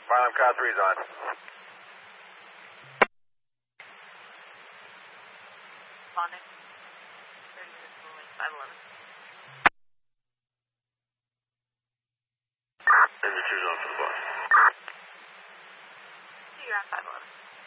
Milam Car 3's on. Responding. 30 minutes away, 511. Maybe 2's on for the bus. See you around 511.